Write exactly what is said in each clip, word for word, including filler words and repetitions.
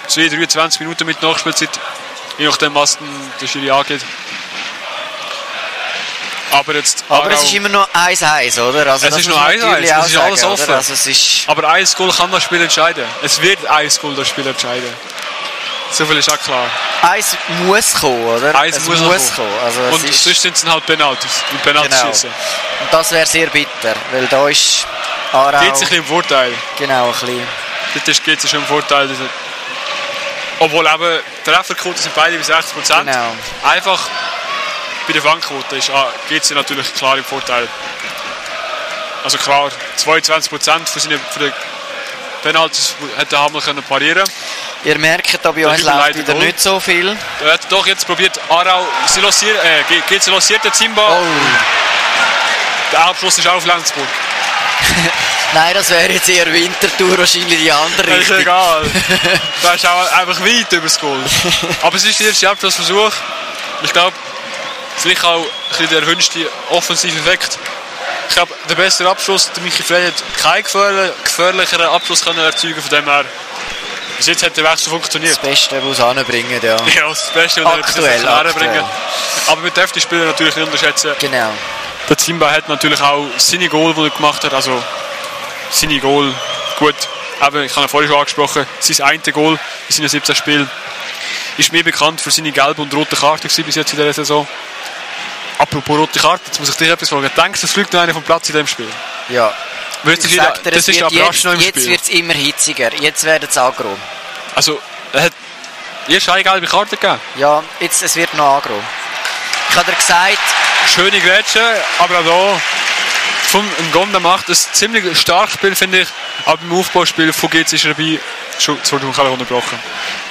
zwei, dreiundzwanzig Minuten mit Nachspielzeit, je nachdem, was der Schiri angeht. Aber, jetzt aber es ist immer noch eins eins, oder? Also es ist noch eins eins, es ist alles sagen, offen. Also es ist aber ein Goal kann das Spiel entscheiden. Es wird ein Goal das Spiel entscheiden. So viel ist auch klar. Eins muss kommen, oder? Eins es muss, muss kommen. kommen. Also und ist sonst sind es halt Penalties. Und Penalties genau. schießen. Und das wäre sehr bitter, weil da ist Aarau... Geht sich ein bisschen im Vorteil. Genau, ein bisschen. Dort geht es schon im Vorteil. Obwohl eben die Trefferquote sind beide bei sechzig Prozent. Genau. Einfach bei der Fangquote ist ah, geht es natürlich klar im Vorteil. Also klar, zweiundzwanzig Prozent für seine für die Penalties hätte Hamel können parieren. Ihr merkt, da bei uns läuft wieder Goal. nicht so viel. Er hat doch jetzt probiert, Aarau, sie losiert, äh, geht sie losiert, der Zimba. Oh. Der Abschluss ist auf Lenzburg. Nein, das wäre jetzt eher Winterthur, wahrscheinlich die andere Richtung. Richtung. Ist egal. Das ist auch einfach weit über das Goal. Aber es ist der erste Abschlussversuch. Ich glaube, vielleicht auch ein bisschen der erwünschte offensive Effekt. Ich glaube, der bessere Abschluss, der Michi Frey hat keinen gefährlich, gefährlicheren Abschluss können erzeugen, von dem her. Bis jetzt hat der Wechsel funktioniert. Das Beste, was anbringen, ja. Ja, das Beste, was aktuell, er aktuell. bringen. Aber wir dürfen die Spieler natürlich nicht unterschätzen. Genau. Der Zimba hat natürlich auch seine Goal, die er gemacht hat, also seine Goal, gut, eben, ich habe ihn vorhin schon angesprochen, sein eine Goal in seinen siebzehn Spielen ist mir bekannt für seine gelbe und rote Karte bis jetzt in dieser Saison. Apropos rote Karte, jetzt muss ich dich etwas fragen. Denkst du, es fliegt noch einer vom Platz in diesem Spiel? Ja. Wird Ich wieder, sag dir, das es ist wird jetzt, noch im jetzt Spiel. wird es immer hitziger. Jetzt werden es aggro. Also, er hat erst eine gelbe Karte gegeben. Ja, jetzt, es wird noch aggro. Ich habe dir gesagt... Schöne Grätsche, aber auch hier vom Ngonda macht ein ziemlich starkes Spiel, finde ich. Aber im Aufbauspiel von G C ist er dabei. Schon unterbrochen.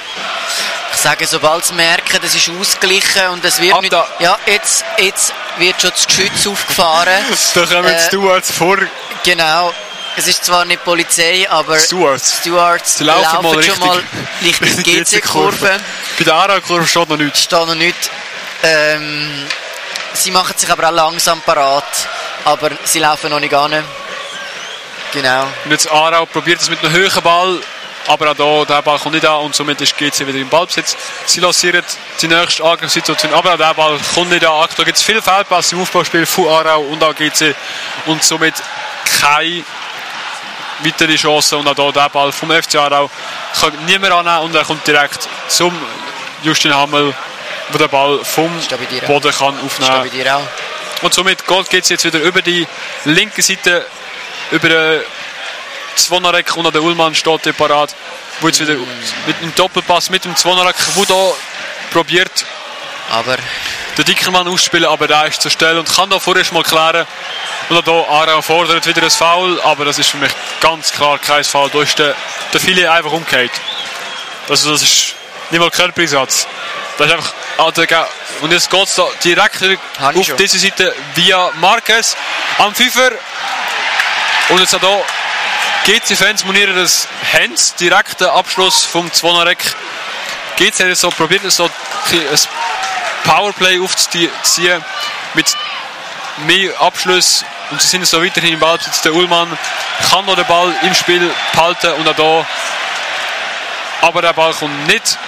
Ich sage, sobald sie merken, es ist ausgeglichen und es wird Ab mit, da. ja, jetzt, jetzt wird schon das Geschütz aufgefahren. Da kommen Äh, die Stewards vor. Genau. Es ist zwar nicht Polizei, aber Stewards. Stewards Sie laufen laufen mal schon mal Richtung G C-Kurve. Bei der Aarau-Kurve steht noch nichts. Steht noch nicht. Ähm, sie machen sich aber auch langsam parat, aber sie laufen noch nicht an. Genau. Und jetzt Aarau probiert es mit einem höheren Ball, aber auch hier, der Ball kommt nicht an und somit ist G C wieder im Ballbesitz. Sie lancieren die nächste Angriffssituation, aber auch der Ball kommt nicht an. Da gibt es viele Fehlpässe im Aufbauspiel von Aarau und auch G C und somit keine weitere Chance. Und auch hier der Ball vom F C Aarau kann niemand annehmen und er kommt direkt zum Justin Hammel, wo der Ball vom Boden kann aufnehmen Ist bei dir auch? Und somit geht es jetzt wieder über die linke Seite, über den Zvonarek und der Ullmann steht hier parat, wo jetzt wieder mit einem Doppelpass mit dem Zvonarek, wo da probiert, aber den Dickermann auszuspielen, aber der ist zur Stelle und kann da vorerst mal klären. Und hier Aarau fordert wieder ein Foul, aber das ist für mich ganz klar kein Foul. Da ist der, der Filet einfach umgekehrt. Also das ist nicht mal Körpereinsatz. Das ist einfach, und jetzt geht es da direkt auf diese Seite via Marquez am Pfeifer. Und jetzt auch hier G C-Fans monieren das Hands, direkter Abschluss vom Zvonarek. G C hat so probiert, so ein Powerplay aufzuziehen mit mehr Abschluss und sie sind so weiterhin im Ballbesitz. Der Ullmann kann noch den Ball im Spiel behalten und auch hier. Aber der Ball kommt nicht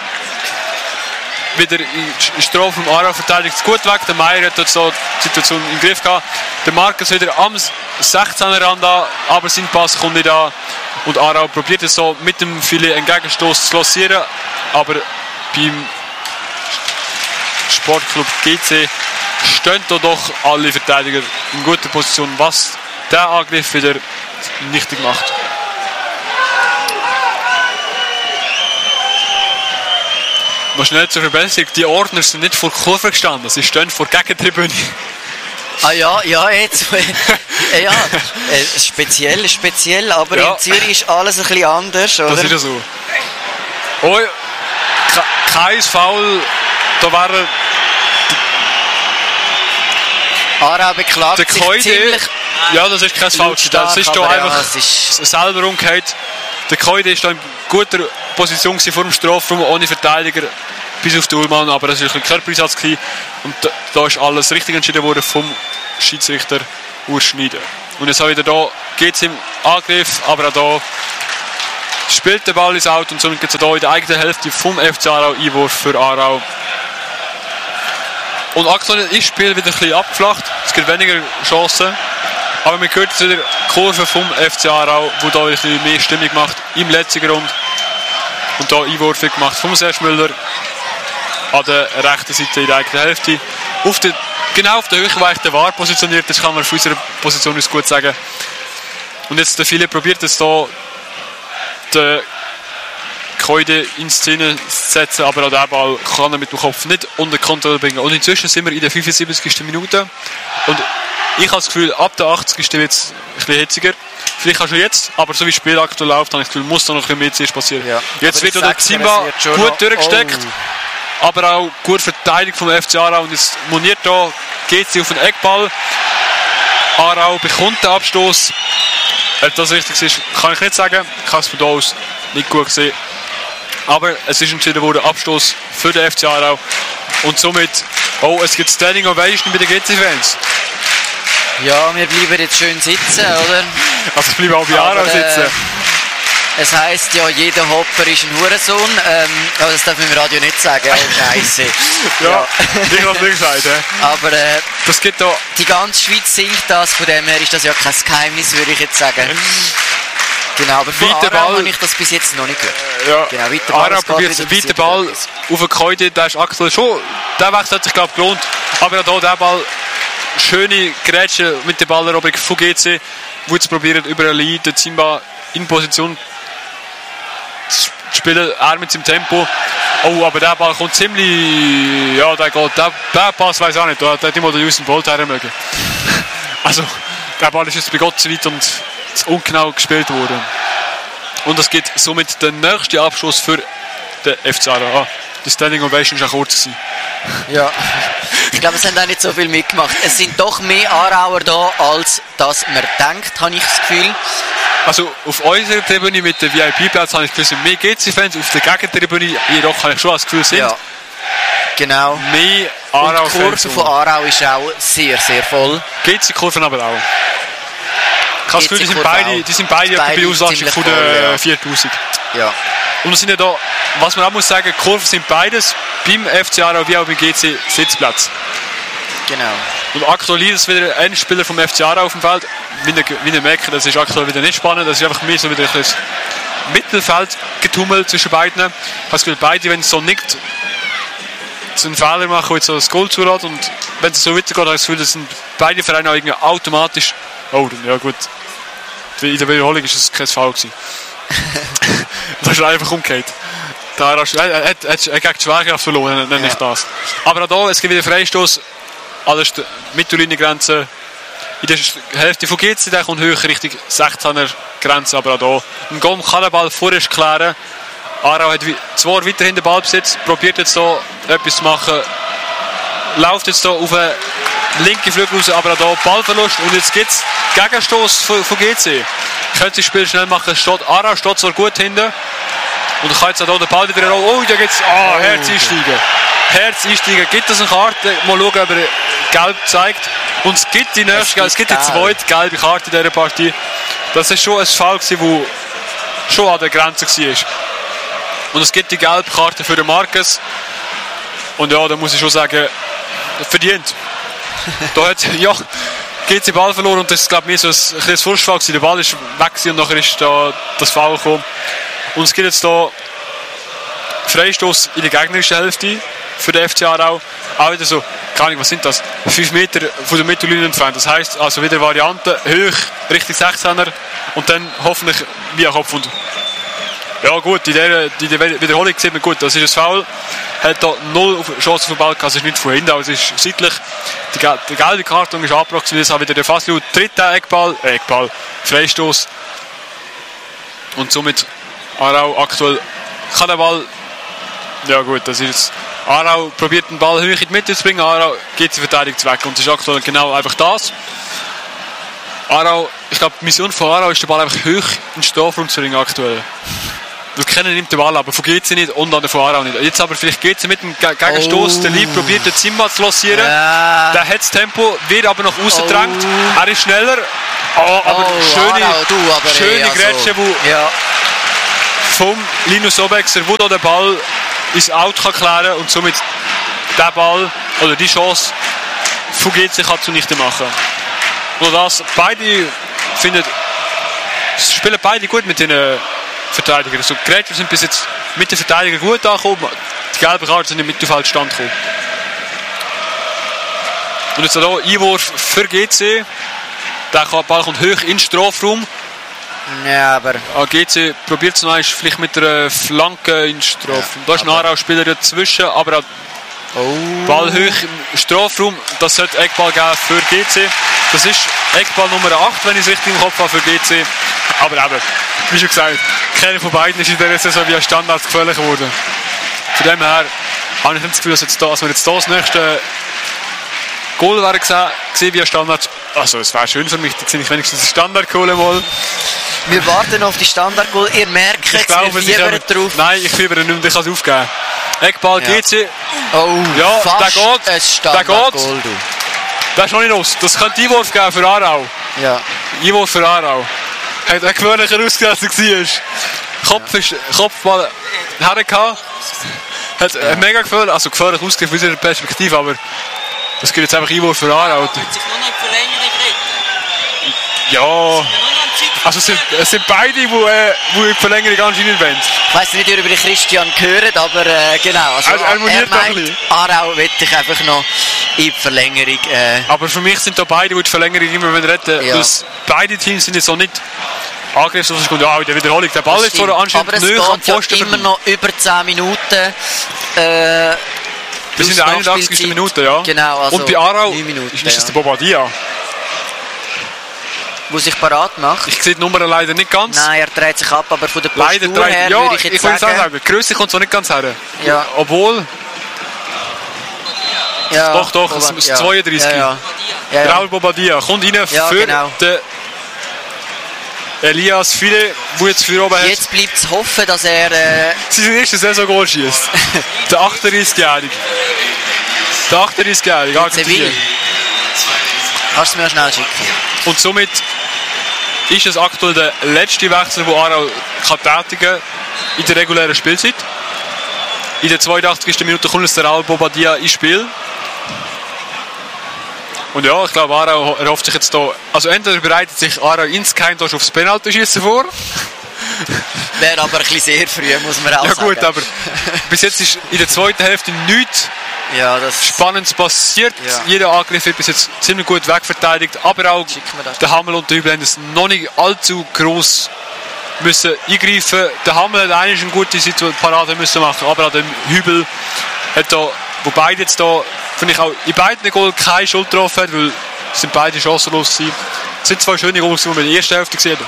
wieder in Strafe vom Aarau, verteidigt es gut weg. Der Meier hat dort so die Situation im Griff gehabt. Der Markus wieder am sechzehner Rand an, aber sein Pass kommt nicht an. Und Aarau probiert es so mit dem Filet einen Gegenstoß zu lancieren, aber beim Sportclub G C stehen da doch alle Verteidiger in guter Position, was der Angriff wieder nichtig macht. Noch schnell zur Verbesserung, die Ordner sind nicht vor Kurve gestanden, sie stehen vor Gegentribüne. Ah ja, ja, jetzt. ja, äh, speziell, speziell, aber ja. In Zürich ist alles ein bisschen anders, oder? Das ist ja so. Oh, kein Foul, da wäre Aarau beklagt der sich Koide, ziemlich... Ja, das ist kein Foul, das ist da einfach ja, ist selber umgekehrt. Der Koide ist da in guter Position vor dem Strafraum, ohne Verteidiger, bis auf den Ullmann, aber das war ein Körpereinsatz gewesen. Und da, da ist alles richtig entschieden worden vom Schiedsrichter Urs Schneider. Und jetzt haben wir wieder hier, geht es im Angriff, aber auch spielt den Ball ins Out und somit gibt es hier in der eigenen Hälfte vom F C Aarau Einwurf für Aarau. Und aktuell ist das Spiel wieder ein bisschen abgeflacht, es gibt weniger Chancen, aber man hört jetzt wieder die Kurve vom F C Aarau, die hier ein bisschen mehr Stimmung macht im letzten Grund. Und hier Einwurf wird gemacht vom Serge Müller an der rechten Seite in der eigenen Hälfte. Auf der, genau auf der Höhe, wo der War positioniert ist, kann man von unserer Position aus gut sagen. Und jetzt der Philipp probiert es hier, den Keude in Szene zu setzen, aber auch der Ball kann er mit dem Kopf nicht unter Kontrolle bringen. Und inzwischen sind wir in der fünfundsiebzigsten Minute. Und ich habe das Gefühl, ab der achtzigsten wird es ein bisschen hitziger. Vielleicht auch schon jetzt, aber so wie das Spiel aktuell läuft, habe ich das Gefühl, muss da noch ein bisschen mehr zuerst passieren. Ja, jetzt wird der Zimba gut noch durchgesteckt, oh. aber auch gut verteidigt vom F C Aarau. Und jetzt moniert da, geht sie auf den Eckball. Aarau bekommt den Abstoß. Ob das richtig ist, kann ich nicht sagen. Ich habe es von da aus nicht gut gesehen. Aber es ist entschieden worden, Abstoß für den F C Aarau. Und somit, oh, es gibt Standing Ovation bei den G C-Fans. Ja, wir bleiben jetzt schön sitzen, oder? Also es bleiben auch bei Aarau sitzen. Äh, es heisst ja, jeder Hopper ist ein Hurensohn. Ähm, oh, das darf man im Radio nicht sagen. Oh, Scheiße. ja, ja, ich habe es nicht gesagt. He? Aber äh, das gibt da die ganze Schweiz singt das, von dem her ist das ja kein Geheimnis, würde ich jetzt sagen. Genau, aber von Aarau habe ich das bis jetzt noch nicht gehört. Ja, genau, weiter Ball, Aarau probiert es, weiter Ball auf den Keude, der ist aktuell schon, der Wechsel hat sich glaube ich gelohnt, aber auch hier der Ball, schöne Grätsche mit der Balleroberung von G C, wo jetzt probiert über eine Linie den Zimba in Position zu spielen, er mit seinem Tempo. Oh, aber der Ball kommt ziemlich, ja, der geht, der, der Pass weiß ich auch nicht, da hätte ich mal den Usain Bolt her mögen. Also, der Ball ist jetzt bei Gott zu weit und ungenau gespielt worden. Und es gibt somit den nächsten Abschluss für den F C Aarau. Ah, die Standing Ovation war auch kurz gewesen. Ja, ich glaube, es haben auch nicht so viel mitgemacht. Es sind doch mehr Aarauer da, als dass man denkt, habe ich das Gefühl. Also auf unserer Tribüne mit dem V I P-Platz habe ich das Gefühl, sind mehr G C-Fans. Auf der Gegentribüne jedoch habe ich schon das Gefühl, sind ja, genau. mehr Aarau-Fans. Die Kurve von Aarau ist auch sehr, sehr voll. G C-Kurven aber auch. Ich habe das Gefühl, die sind beide, die sind beide, beide bei Auslastung von der ja. viertausend. Ja. Und es sind ja da, was man auch muss sagen, die Kurven sind beides beim F C Aarau wie auch beim G C Sitzplatz. Genau. Und aktuell ist wieder ein Spieler vom F C Aarau auf dem Feld. Wie ihr, wie ihr merkt, das ist aktuell wieder nicht spannend. Das ist einfach mehr so wieder ein Mittelfeldgetummel zwischen beiden. Ich habe das Gefühl, beide, wenn es so nicht so einen Fehler machen, jetzt so das Goal zulässt und wenn es so weitergeht, habe ich das Gefühl, das sind beide Vereine auch irgendwie automatisch. Oh, ja gut. In der Wiederholung war es kein Foul gewesen. Das ist einfach umgekehrt. Da hat er, er, er, er gegen die Schwerkraft verloren, nenne ich das. Aber auch hier, es gibt wieder Freistoß. Alles Mittellinie-Grenze. In der Hälfte von G C, der kommt höher Richtung sechzehner Grenze, aber auch hier. Und Gom kann den Ball vorher klären. Aarau hat zwar weiterhin den Ballbesitz, probiert jetzt hier etwas zu machen. Läuft jetzt hier auf eine linke Flügel raus, aber auch hier Ballverlust. Und jetzt gibt es Gegenstoß von, von G C. Könnte das Spiel schnell machen. Steht, Aarau steht zwar gut hinten. Und kann jetzt auch hier den Ball wieder rollen. Oh, da gibt es ah, Herz einsteigen. Herz einsteigen. Gibt es eine Karte? Mal schauen, ob er gelb zeigt. Und es gibt die nächste, es, es gibt die zweite gelbe Karte in dieser Partie. Das war schon ein Fall, der schon an der Grenze war. Und es gibt die gelbe Karte für den Marquez. Und ja, da muss ich schon sagen, verdient. Da hat, ja, geht sie Ball verloren und das ist, glaube ich, mehr so ein, ein Frustfall gewesen. Der Ball ist weg und nachher ist da das Foul gekommen. Und es gibt jetzt hier Freistoß in der gegnerischen Hälfte für den F C Aarau. Auch wieder so, keine Ahnung, was sind das? fünf Meter von der Mittellinie entfernt. Das heisst, also wieder Variante, hoch, Richtung sechzehner und dann hoffentlich via Kopf. Und ja gut, in der, in der Wiederholung sieht man gut, das ist ein Foul. Hat da null Chance auf den Ball, es ist nicht von hinten, also es ist seitlich. Die, die gelbe Karton ist abgebrochen, das hat wieder der Fasliu. Dritter Eckball, äh, Eckball, Freistoß. Und somit Aarau aktuell kann der Ball, ja gut, das ist Aarau probiert den Ball hoch in die Mitte zu bringen, Aarau geht die Verteidigung weg und es ist aktuell genau einfach das. Aarau, ich glaube die Mission von Aarau ist, den Ball einfach hoch in den Strafraum zu bringen aktuell. Wir kennen nimmt den Ball, aber von G C nicht und an der von Aarau nicht. Jetzt aber vielleicht G C mit dem Gegenstoß, oh. Der Lieb probiert den Zimmer zu lancieren. Ja. Der hat das Tempo, wird aber noch rausgedrängt. Oh. Er ist schneller, oh, aber oh, schöne, Aarau, du, aber schöne ey, also, Grätsche, wo ja. vom Linus Sobexer, der den Ball ins Out kann klären und somit den Ball oder die Chance von G C kann zunichte machen. Und das beide finden, spielen beide gut mit den Verteidigern. Also die Grätscher sind bis jetzt mit den Verteidigern gut angekommen, die gelben Karten sind im Mittelfeld stand gekommen. Und jetzt hier Einwurf für G C. Der Ball kommt hoch in den Strafraum. Ja, aber... Ah, G C probiert es noch einmal, vielleicht mit einer Flanke in den Strafraum. Ja, da ist ein Aarau-Spieler dazwischen, aber auch oh. Ball hoch im Strafraum. Das sollte Eckball geben für G C. Das ist Eckball Nummer acht, wenn ich es richtig im Kopf habe, für G C. Aber eben, wie schon gesagt, keiner von beiden ist in dieser Saison via Standards gefährlich geworden. Von dem her habe ich nicht das Gefühl, dass, jetzt da, dass wir jetzt da das nächste Goal wäre gesehen via Standards. Also es wäre schön für mich, dass ich wenigstens ein Standard-Goal mal. Wir warten auf die Standard-Goal. Ihr merkt, ich glaube, wir fiebern drauf. Nein, ich fiebere nicht mehr, ich kann es aufgeben. Eckball, ja. G C. Oh, ja, fast der geht. ein Standard-Goal. Das ist noch nicht los. Das könnte Einwurf geben für Aarau. Ja. Einwurf für Aarau. Hat ein gewöhnlicher ausgesehen, als er war. Kopf ist, Kopfball hergehauen. Hat ja. mega gefährlich, also gefährlich ausgesehen von unserer Perspektive, aber das gibt jetzt einfach Einwurf für Aarau. Ja. Also es sind, es sind beide, die, äh, die die Verlängerung anscheinend wollen. Ich weiss nicht, ob ihr über Christian gehört, aber äh, genau. Also, er, er, er meint, Aarau will ich einfach noch in die Verlängerung. Äh. Aber für mich sind da beide, die die Verlängerung immer retten ja. wollen. Beide Teams sind jetzt so nicht angegriffen, sonst kommt ja auch in der Wiederholung. Der Ball ist zwar anscheinend nöch am Pfosten. Ja immer noch über zehn Minuten. Äh, Wir sind in der einundachtzigsten Minute, ja. Genau, also und bei Aarau Minuten, ist, ist es ja. der Bobadilla. Wo sich parat macht. Ich sehe die Nummer leider nicht ganz. Nein, er dreht sich ab, aber von der Postur leider dreht, her ja, würde ich jetzt ich sagen... sagen, sagen, die Grösse kommt so nicht ganz her. Ja. Obwohl... Ja, doch, doch, es ist ja. zweiunddreißig. Ja, ja. Ja, ja. Raul Bobadilla kommt rein ja, für genau. den Elias File, der jetzt für oben hat. Jetzt bleibt es hoffen, dass er... Äh sein erstes Saison-Goal schießt. Der achtunddreißigjährige. Der achtunddreißigjährige. Seville. Kannst du mir schnell schicken. Und somit ist es aktuell der letzte Wechsel, den Aarau kann tätigen kann in der regulären Spielzeit. In der zweiundachtzigsten Minute kommt es der Raul Bobadilla ins Spiel. Und ja, ich glaube, Aarau erhofft sich jetzt hier... Also entweder bereitet sich Aarau insgeheim aufs Penaltyschießen vor. Wäre aber ein bisschen sehr früh, muss man auch ja, sagen. Ja gut, aber bis jetzt ist in der zweiten Hälfte nichts ja, das Spannendes passiert. Ja. Jeder Angriff wird bis jetzt ziemlich gut wegverteidigt. Aber auch der Hammel und der Hübel haben es noch nicht allzu gross müssen eingreifen. Der Hammel hat eigentlich eine gute Parade müssen machen, aber auch der Hübel hat da, wo beide jetzt da, finde ich auch in beiden Goal keine Schuld drauf hat, weil es sind beide chancenlos gewesen. Es sind zwei schöne Goals, die wir in der ersten Hälfte gesehen haben.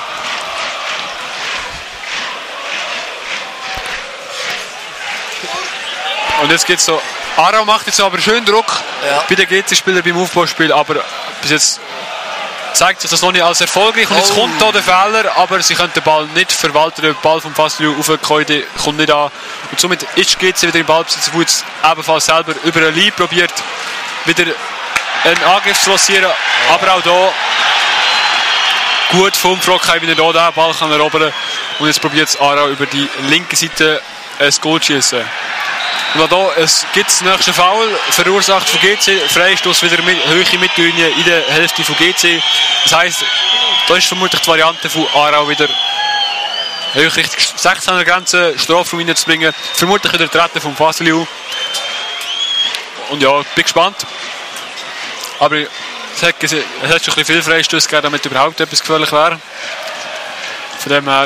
Und jetzt geht es so. Aarau macht jetzt aber schön Druck ja. bei den G C-Spielern beim Aufbauspiel, aber bis jetzt zeigt sich das noch nicht als erfolgreich. Und jetzt oh. kommt da der Fehler, aber sie können den Ball nicht verwalten. Der Ball vom Fasliu auf den Koide kommt nicht an. Und somit ist G C wieder im Ballbesitz, wo jetzt ebenfalls selber über eine Linie probiert, wieder einen Angriff zu lancieren. Ja. Aber auch da gut vom Frockheim wieder da, den Ball kann erobern. Und jetzt probiert es Aarau über die linke Seite ein Goal zu schießen. Und auch hier, es gibt das nächste Foul, verursacht von G C, Freistoß wieder mit, Höhe Mittellinie in der Hälfte von G C. Das heisst, da ist vermutlich die Variante von Aarau wieder hoch Richtung sechzehner Grenze Strafraum reinzubringen. Vermutlich wieder Treten vom Fasliu. Und ja, ich bin gespannt. Aber es hat, es hat schon ein bisschen viel Freistöße gegeben, damit überhaupt etwas gefährlich wäre. Von dem her,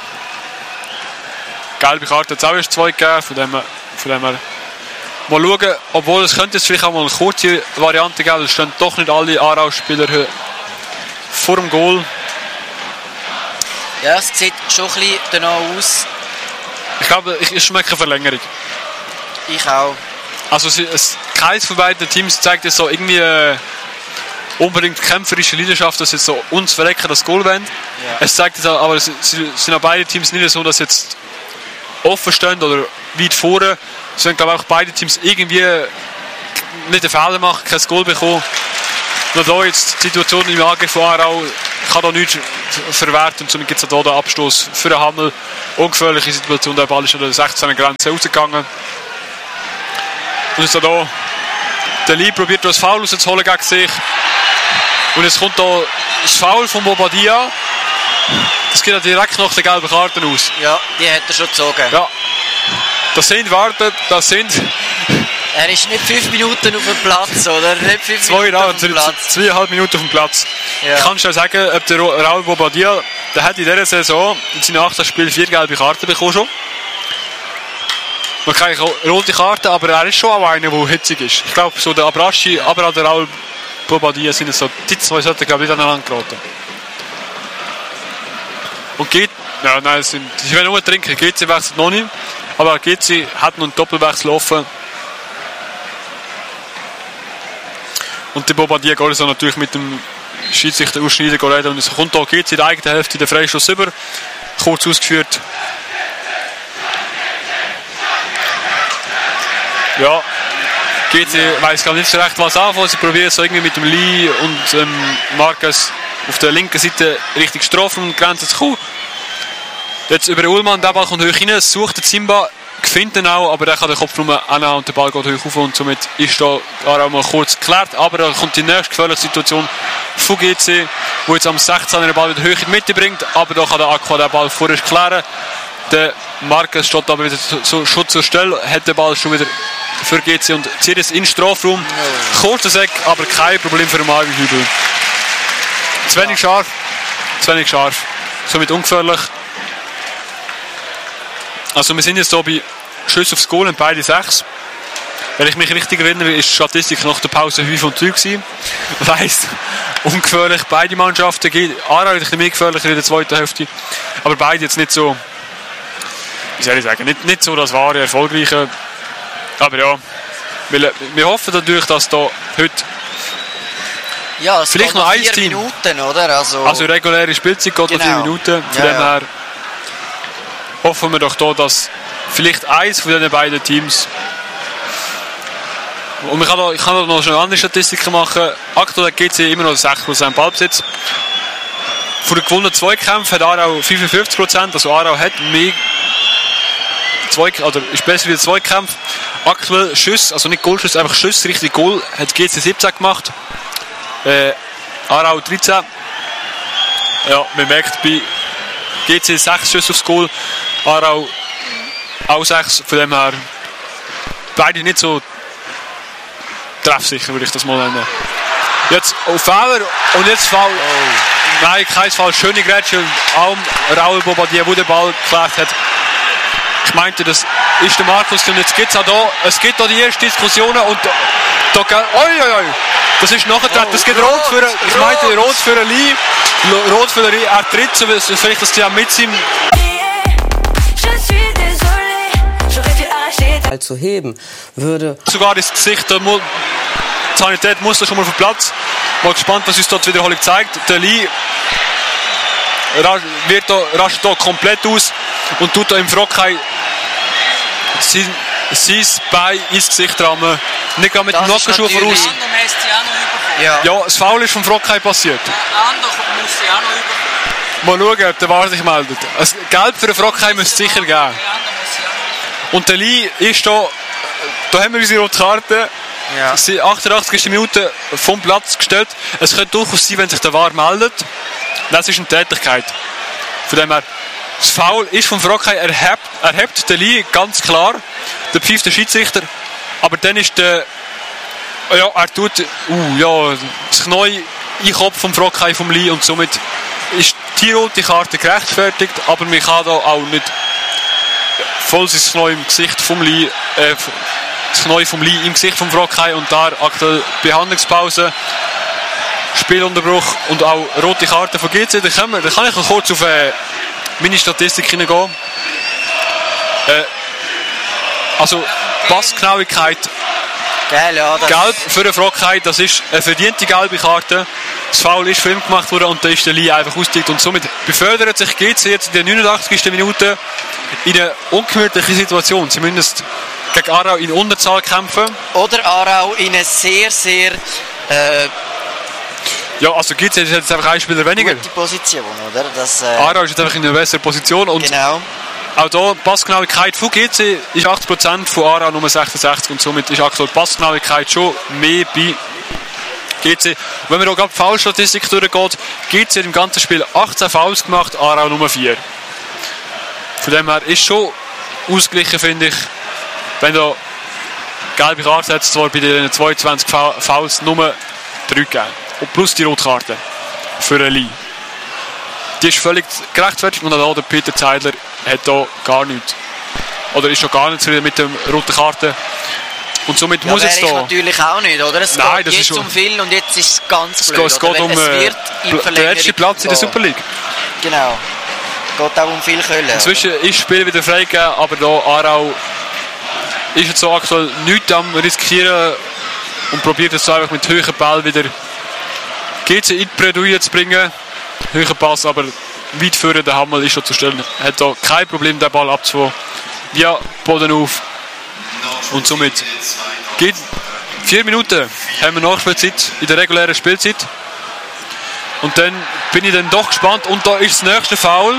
gelbe Karte hat es auch erst zwei gegeben, von dem her Von dem her mal schauen, obwohl es könnte jetzt vielleicht auch mal eine kurze Variante geben, es stehen doch nicht alle Aarau-Spieler vor dem Goal. Ja, es sieht schon ein bisschen danach aus. Ich glaube, ich schmecke eine Verlängerung. Ich auch. Also es, keines von beiden Teams zeigt jetzt so irgendwie äh, unbedingt kämpferische Leidenschaft, dass jetzt so uns verrecken das Goal wollen. Ja. Es zeigt jetzt auch, aber es sind auch beide Teams nicht so, dass jetzt offen stehen oder weit vorne. Es werden, glaube ich, auch beide Teams irgendwie nicht einen Fehler machen, kein Goal bekommen. Nur da jetzt die Situation im Angriff von Aarau kann da nichts verwerten und somit gibt es hier den Abstoß für den Hammel. Ungefährliche Situation, der Ball ist an der sechzehner Grenze rausgegangen. Und jetzt hier der Lee probiert das Foul rauszuholen gegen sich. Und jetzt kommt hier das Foul von Bobadilla. Das geht ja direkt nach den gelben Karten aus. Ja, die hat er schon gezogen. Ja. Das sind, wartet, das sind... Er ist nicht fünf Minuten auf dem Platz, oder? Nicht fünf Zwei, Minuten auf dem Platz. Zweieinhalb Minuten auf dem Platz. Ja. Ich kann schon sagen, ob der Raul Bobadilla, der hat in dieser Saison in seinen achtzehn Spielen vier gelbe Karten bekommen schon. Man kann auch rote Karten, aber er ist schon auch einer, der hitzig ist. Ich glaube, so der Abraschi, aber auch der Raul Bobadilla sind so, die zwei sollten, glaube ich, nicht aneinander geraten. Und geht, ja, nein, sind, sie wollen nur trinken, G C wechselt noch nicht, aber G C hat noch einen Doppelwechsel offen. Und der Bobadilla geht so natürlich mit dem Schiedsrichter ausschneiden reden und es kommt da G C in der eigenen Hälfte den Freistoß über, kurz ausgeführt. Ja, G C weiss gar nicht so recht, was anfangen. Sie probieren so irgendwie mit dem Lee und ähm, Marquez auf der linken Seite Richtung Strafraumgrenze zu kommen. Jetzt über Ullmann, der Ball kommt hoch rein, sucht der Zimba, findet ihn auch, aber der kann den Kopf nur annehmen und der Ball geht hoch auf und somit ist da auch mal kurz geklärt. Aber da kommt die nächste gefährliche Situation von G C, wo jetzt am sechzehner den Ball wieder hoch in die Mitte bringt, aber da kann der Aqua den Ball vorher klären. Der Marquez steht aber wieder so, schon zur Stelle, hat den Ball schon wieder für G C und zieht es in den Strafraum. No. Kurzer Sack, aber kein Problem für den Marvin Hübel. Zu wenig scharf, zu wenig scharf, somit ungefährlich. Also wir sind jetzt hier bei Schüsse aufs Goal und beide sechs. Wenn ich mich richtig erinnere, ist die Statistik nach der Pause fünf und drei gewesen. Das heisst, ungefährlich beide Mannschaften. Aarau ein bisschen mehr gefährlicher in der zweiten Hälfte. Aber beide jetzt nicht so, wie soll ich sagen, nicht, nicht so das wahre, erfolgreiche. Aber ja, wir, wir hoffen natürlich, dass da heute ja, es vielleicht noch ein Team. Minuten, oder? Also, also reguläre Spielzeit geht genau. Vier Minuten. Von ja, dem her hoffen wir doch da, dass vielleicht eins von diesen beiden Teams. Und man kann da, ich kann da noch schon andere Statistiken machen. Aktuell hat G C immer noch sechs Prozent Ballbesitz. Von den gewonnenen Zweikämpfen hat Aarau fünfundfünfzig Prozent. Also Aarau hat mehr Zwei, oder ist besser wie der Zweikampf. Aktuell Schüsse, also nicht Goalschüsse, einfach Schüsse, richtig Goal, hat G C siebzehn gemacht. Äh, Aarau dreizehn. Ja, man merkt bei G C sechs Schüsse aufs Goal, Aarau auch sechs. Von dem her beide nicht so treffsicher, würde ich das mal nennen. Jetzt auf Fehler und jetzt Foul. Oh. Nein, kein Fall. Schöne Grätsche und auch Raul Bobadilla, der den Ball geklärt hat. Ich meinte, das ist der Markus und jetzt gibt es auch da, es gibt da die ersten Diskussionen und da, da oi, oi, oi, das ist nachher, oh, das geht rot, rot für, ich meinte rot für einen Lee, rot für einen Lee, er tritt so, vielleicht das ja mit seinem zu heben würde. Sogar das Gesicht der Mo- Sanität muss da schon mal auf den Platz. Mal gespannt, was uns dort die Wiederholung zeigt. Der Lee wird da, rascht da komplett aus und tut da im Frockheim sein, sein Bein ins Gesicht rammen. Nicht gerade mit dem Nockenschuh voraus. Ja. Ja, das Foul ist vom Frockheim passiert. Mal schauen, ob der V A R sich meldet. Also, Gelb für den Frockheim müsste es sicher geben. Und der Lee ist da, da haben wir unsere rote Karte. Ja. Sie sind achtundachtzigste Minute vom Platz gestellt. Es könnte durchaus sein, wenn sich der V A R meldet. Das ist eine Tätigkeit. Von dem her, das Foul ist vom Frockheim, er hebt, er hebt den Lee, ganz klar. Der pfeift der Schiedsrichter. Aber dann ist der, ja, er tut, uh, ja, das Knie in den Kopf vom Frockheim vom Lee und somit ist die rote Karte gerechtfertigt, aber man kann da auch nicht voll sein Knie im Gesicht vom Lee, äh, das Knie vom Lee im Gesicht vom Frockheim und da aktuell Behandlungspause, Spielunterbruch und auch rote Karte von G C. Da kann, wir, da kann ich noch kurz auf äh, meine Statistik hineingehen. Äh, also Passgenauigkeit. Geil, ja, das Gelb für den Frockheim, das ist eine verdiente gelbe Karte. Das Foul ist für ihn gemacht worden und da ist der Lee einfach ausgedickt und somit befördert sich G C jetzt in der neunundachtzigsten Minute in eine ungemütliche Situation. Sie müssen jetzt gegen Aarau in Unterzahl kämpfen. Oder Aarau in eine sehr, sehr äh, Ja, also gibt es jetzt einfach einen Spieler weniger. Gute Position, oder? Das, äh, Aarau ist jetzt einfach in einer besseren Position. Und genau. auch hier Passgenauigkeit von G C ist achtzig Prozent, von Aarau nur sechsundsechzig und somit ist aktuell die Passgenauigkeit schon mehr bei G C. Und wenn man auch gerade die Foulstatistik durchgeht, G C hat im ganzen Spiel achtzehn Fouls gemacht, Aarau Nummer vier. Von dem her ist schon ausgeglichen, finde ich, wenn da gelbe Karte hat, zwar bei den zweiundzwanzig Fouls nur drei gegeben. Und plus die Rotkarte für Lee. Die ist völlig gerechtfertigt und auch der Peter Zeidler hat da gar nichts. Oder ist schon gar nicht zufrieden mit der roten Karte. Und somit ja, muss jetzt da... natürlich auch nicht, oder? Es Nein, geht das jetzt ist schon... um viel und jetzt ist es ganz es blöd. Es geht um es wird äh, den letzten Platz in der Super League. Genau. Es geht auch um viel Köln. Inzwischen ist das Spiel wieder freigegeben, aber da Aarau ist jetzt so aktuell nichts am riskieren und probiert jetzt einfach mit höheren Ball wieder G C in die Bredouille zu bringen. Höherer Pass, aber weit vorne, der Hammel ist schon zu stellen. Hat da kein Problem, den Ball abzuholen. Via Boden auf. Und somit geht vier Minuten haben wir Nachspielzeit in der regulären Spielzeit. Und dann bin ich dann doch gespannt. Und da ist das nächste Foul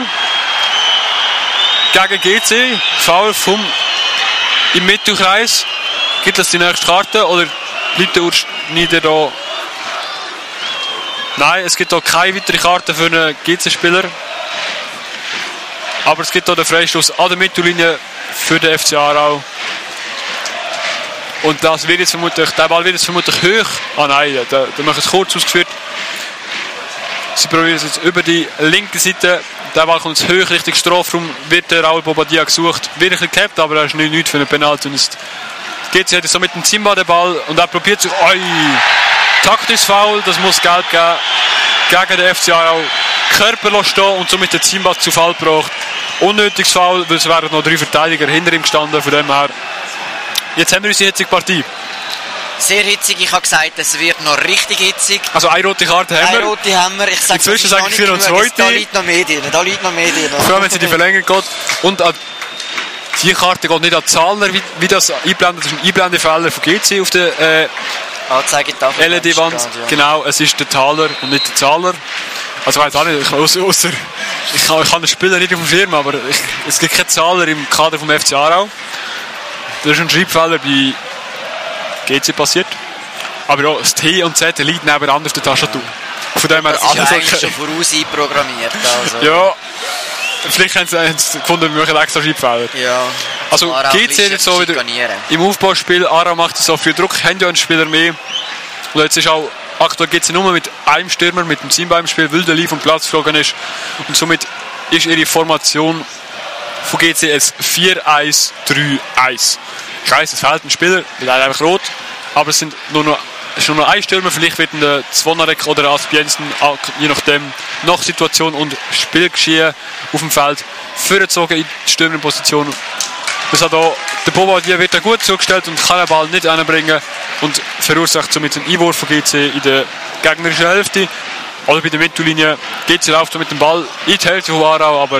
gegen G C. Foul vom im Mittelkreis. Gibt es die nächste Karte oder bleibt der Urschneider da? Nein, es gibt auch keine weitere Karte für einen G C-Spieler. Aber es gibt auch den Freistoß an der Mittellinie für den F C Aarau. Und das wird jetzt vermutlich, der Ball wird jetzt vermutlich hoch. Ah nein, der, der macht es kurz ausgeführt. Sie probieren es jetzt über die linke Seite. Der Ball kommt hoch Richtung Strafraum. Wird der Raul Bobadilla gesucht. Wird ein bisschen gehabt, aber er ist nicht, nicht für einen Penalty. Geht sie so mit dem Zimba den Ball und er probiert sich. Oi, taktisches Foul, das muss Geld geben. Gegen den F C Aarau. Körper stehen und somit den Zimba zu Fall gebracht. Unnötiges Foul, weil es wären noch drei Verteidiger hinter ihm gestanden. Von dem her. Jetzt haben wir unsere hitzige Partie. Sehr hitzig, ich habe gesagt, es wird noch richtig hitzig. Also eine rote Karte haben wir. Eine rote haben wir. Ich sage, inzwischen sage ich vier und zwei. Da liegt noch mehr drin. Da liegt noch mehr drin. Vor allem, wenn sie die verlängert geht. Und an die Karte geht nicht an die Zahler, wie, wie das einblendet. Das ist ein Einblendefehler von G C auf der äh, Anzeigetafel. L E D-Wand. Ja. Genau, es ist der Taler und nicht der Zahler. Also ich weiß auch nicht, ich, ausser, ausser, ich, kann, ich kann den Spieler nicht auf dem Schirm, aber ich, es gibt keine Zahler im Kader vom F C Aarau. Das ist ein Schreibfehler bei G C passiert. Aber ja, das T und Z liegt nebeneinander auf der Tastatur. Von dem her das ist alles ja eigentlich okay. schon voraus einprogrammiert. Also. Ja, vielleicht haben sie, haben sie gefunden, wir machen extra Schreibfehler. Ja. Also G C jetzt so wieder im Aufbauspiel. Aarau macht so viel Druck, haben ja einen Spieler mehr. Und jetzt ist auch aktuell G C nur mit einem Stürmer, mit dem Zimba im Spiel, weil der Lee vom Platz geflogen ist. Und somit ist ihre Formation von G C es vier eins drei eins. Ich weiss, es fehlt ein Spieler, leider einfach rot, aber es sind nur noch, es ist nur noch ein Stürmer, vielleicht wird ein Zvonarek oder Aspiensen, je nachdem, nach Situation und Spielgeschehen auf dem Feld vorgezogen in die Stürmerposition. Das hat auch, der Bobadilla wird da gut zugestellt und kann den Ball nicht anbringen und verursacht somit einen Einwurf von G C in der gegnerischen Hälfte oder bei der Mittellinie. G C läuft mit dem Ball in die Hälfte von Aarau, aber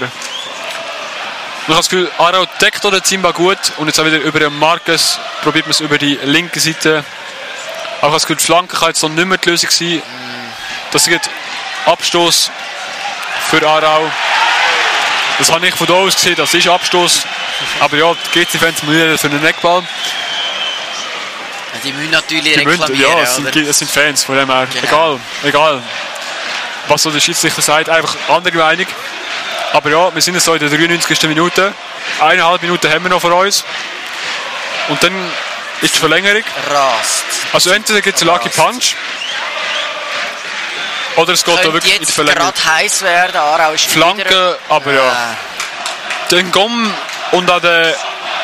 ich habe das Gefühl, Aarau deckt den Zimba gut und jetzt auch wieder über den Marcus probiert man es über die linke Seite. Aber ich habe das Gefühl, die Flanke kann jetzt noch nicht mehr die Lösung sein. Das ist Abstoß für Aarau. Das habe ich von da aus gesehen, das ist Abstoß. Aber ja, die G C-Fans müssen für einen Eckball. Die müssen natürlich die reklamieren. Müssen, ja, es sind, es sind Fans, von dem her. Genau. Egal, egal. Was so der Schiedsrichter sagt, einfach andere Meinung. Aber ja, wir sind jetzt so in der dreiundneunzigsten Minute. Eineinhalb Minuten haben wir noch vor uns. Und dann ist die Verlängerung. Rast. Also entweder gibt es einen Lucky Punch. Oder es geht da wirklich in die Verlängerung. Jetzt gerade heiß werden, Aarau ist Flanke, wieder. Aber ja. ja. Den Gomm und auch der,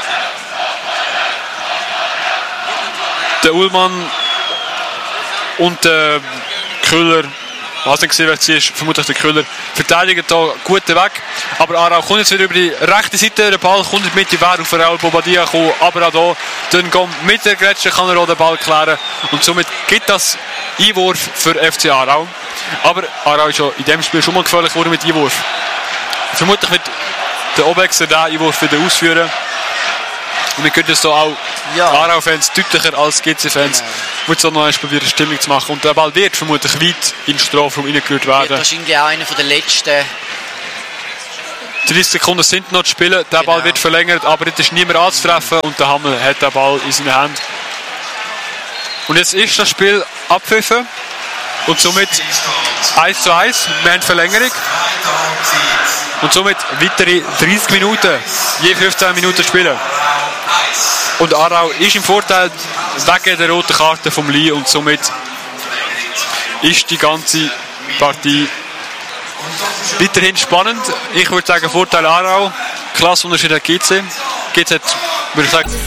der Ullmann und der Köhler. Ich habe nicht gesehen, wer es ist, vermutlich der Köhler, verteidigen da guten Weg. Aber Aarau kommt jetzt wieder über die rechte Seite, der Ball kommt in die Mitte, wäre auf Raul Bobadilla gekommen, aber auch hier, dann kommt mit der Grätsche, kann er auch den Ball klären und somit gibt das Einwurf für F C Aarau. Aber Aarau ist ja in diesem Spiel schon mal gefährlich geworden mit Einwurf. Vermutlich wird der Obexer diesen Einwurf wieder ausführen. Und wir können so auch Ja. Aarau-Fans deutlicher als G C-Fans, Genau. wo jetzt auch noch einmal probieren, Stimmung zu machen. Und der Ball wird vermutlich weit in den Strafraum reingerührt Wird werden. wahrscheinlich auch einer der letzten. dreißig Sekunden sind noch zu spielen, der Ball Genau. wird verlängert, aber jetzt ist niemand anzutreffen und der Hammel hat den Ball in seinen Händen. Und jetzt ist das Spiel abpfiffen und somit eins zu eins, wir haben Verlängerung und somit weitere dreißig Minuten, je fünfzehn Minuten spielen. Und Aarau ist im Vorteil wegen der roten Karte vom Lee und somit ist die ganze Partie weiterhin spannend. Ich würde sagen, Vorteil Aarau, Klassenunterschied hat G C. G C hat, würde ich sagen,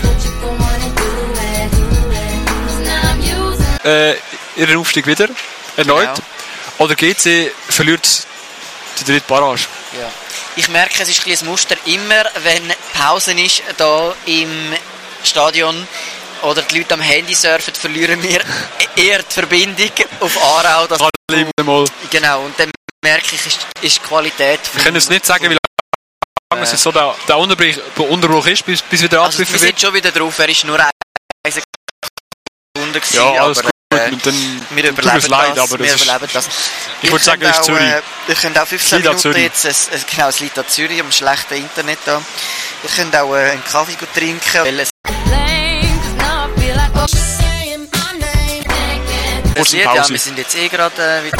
äh, ihren Aufstieg wieder erneut. Genau. Oder G C verliert die dritte Barrage. Ja. Ich merke, es ist ein bisschen ein Muster, immer wenn Pause ist da im Stadion oder die Leute am Handy surfen, verlieren wir eher die Verbindung auf Aarau. Das Alle immer mal. genau, und dann merke ich, ist, ist die Qualität... Wir können jetzt nicht sagen, wie lange es jetzt so der, der Unterbruch, der Unterbruch ist, bis, bis wieder Also wir abgepfiffen sind wird. schon wieder drauf, er ist nur eine Sekunde gewesen, Ja, alles aber gut. äh, Und dann wir tut überleben es leid, das. aber wir das ist, überleben das. ich Ihr würde sagen, könnt das ist auch, Zürich. äh, Ihr könnt auch fünfzehn Lied an Minuten Zürich. jetzt, es, es, genau, es liegt an Zürich, am schlechten Internet da. Ihr könnt auch äh, einen Kaffee gut trinken, weil es Kurz Lied, ja, Pause. wir sind jetzt eh gerade äh, wieder